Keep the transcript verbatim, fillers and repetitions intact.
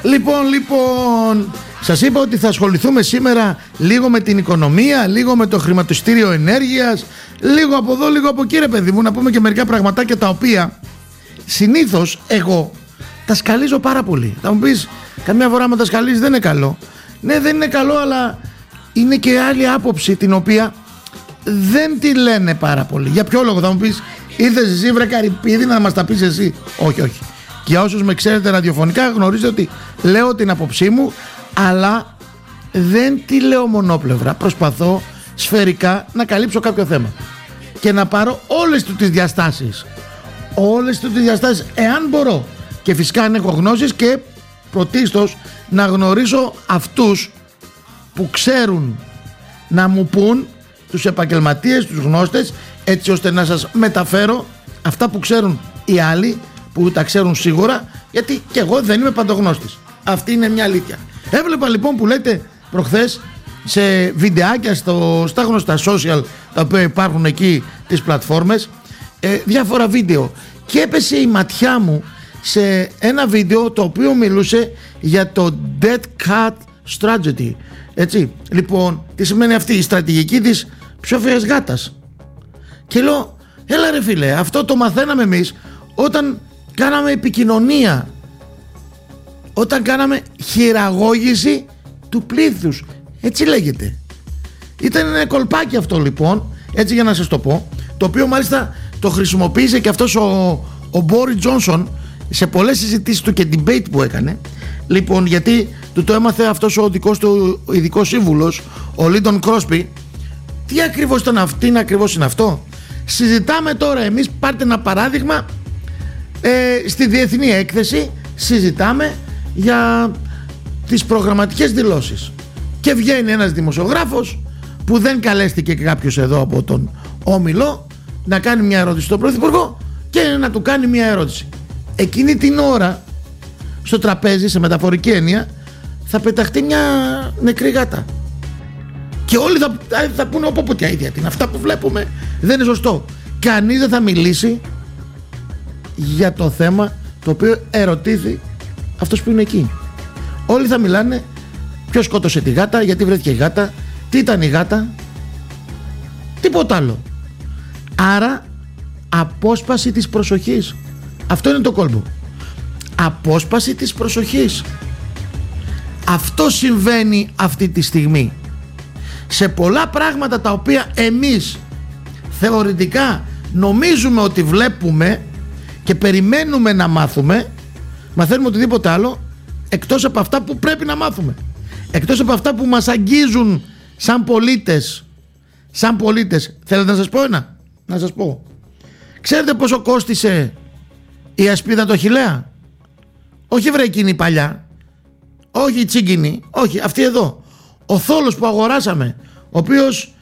Λοιπόν, λοιπόν, σας είπα ότι θα ασχοληθούμε σήμερα λίγο με την οικονομία, λίγο με το χρηματιστήριο ενέργειας, λίγο από εδώ, λίγο από εκεί, ρε παιδί μου, να πούμε και μερικά πραγματάκια τα οποία συνήθως εγώ τα σκαλίζω πάρα πολύ. Θα μου πεις, καμιά φορά με τα σκαλίζεις δεν είναι καλό. Ναι, δεν είναι καλό, αλλά είναι και άλλη άποψη την οποία δεν τη λένε πάρα πολύ. Για ποιο λόγο, θα μου πεις, ήρθες εσύ βρε Καρυπίδη να μας τα πεις εσύ? Όχι, όχι. Και για όσους με ξέρετε ραδιοφωνικά γνωρίζετε ότι λέω την άποψή μου, αλλά δεν τη λέω μονόπλευρα. Προσπαθώ σφαιρικά να καλύψω κάποιο θέμα και να πάρω όλες του τις διαστάσεις. Όλες του τις διαστάσεις, εάν μπορώ. Και φυσικά αν έχω γνώσεις, και πρωτίστως να γνωρίσω αυτούς που ξέρουν να μου πούν, τους επαγγελματίες, τους γνώστες, έτσι ώστε να σας μεταφέρω αυτά που ξέρουν οι άλλοι, που τα ξέρουν σίγουρα, γιατί και εγώ δεν είμαι παντογνώστης. Αυτή είναι μια αλήθεια. Έβλεπα λοιπόν που λέτε προχθές σε βιντεάκια στο, στα γνωστά social, τα οποία υπάρχουν εκεί τις πλατφόρμες, ε, διάφορα βίντεο, και έπεσε η ματιά μου σε ένα βίντεο το οποίο μιλούσε για το Dead Cat Strategy. Έτσι, λοιπόν, τι σημαίνει αυτή η στρατηγική της ψόφιας γάτας? Και λέω, έλα ρε φίλε, αυτό το μαθαίναμε εμείς όταν κάναμε επικοινωνία, όταν κάναμε χειραγώγηση του πλήθους, έτσι λέγεται. Ήταν ένα κολπάκι αυτό λοιπόν, έτσι για να σας το πω, το οποίο μάλιστα το χρησιμοποίησε και αυτός ο, ο Μπόρις Τζόνσον σε πολλές συζητήσεις του και debate που έκανε. Λοιπόν, γιατί του το έμαθε αυτός ο δικός του ειδικός σύμβουλος, ο Λίντον Κρόσπι. Τι ακριβώς ήταν αυτό, τι ακριβώς είναι αυτό? Συζητάμε τώρα εμείς, πάρτε ένα παράδειγμα, ε, στη διεθνή έκθεση συζητάμε για τις προγραμματικές δηλώσεις και βγαίνει ένας δημοσιογράφος που δεν καλέστηκε και κάποιος εδώ από τον Όμιλο να κάνει μια ερώτηση στον Πρωθυπουργό και να του κάνει μια ερώτηση. Εκείνη την ώρα στο τραπέζι, σε μεταφορική έννοια, θα πεταχτεί μια νεκρή γάτα και όλοι θα, θα πούνε από ποτέ ίδια την, αυτά που βλέπουμε δεν είναι σωστό. Κανείς δεν θα μιλήσει για το θέμα το οποίο ερωτήθη αυτός που είναι εκεί. Όλοι θα μιλάνε ποιος σκότωσε τη γάτα, γιατί βρέθηκε η γάτα, τι ήταν η γάτα, τίποτα άλλο. Άρα απόσπαση της προσοχής. Αυτό είναι το κόλπο. Απόσπαση της προσοχής. Αυτό συμβαίνει αυτή τη στιγμή σε πολλά πράγματα τα οποία εμείς θεωρητικά νομίζουμε ότι βλέπουμε και περιμένουμε να μάθουμε. Μαθαίνουμε οτιδήποτε άλλο εκτός από αυτά που πρέπει να μάθουμε, εκτός από αυτά που μας αγγίζουν σαν πολίτες. Σαν πολίτες. Θέλετε να σας πω ένα? Να σας πω. Ξέρετε πόσο κόστισε η ασπίδα το Χιλέα? Όχι βρε εκείνη η παλιά, όχι η τσίγκινη, όχι αυτή εδώ. Ο θόλος που αγοράσαμε, ο οποίος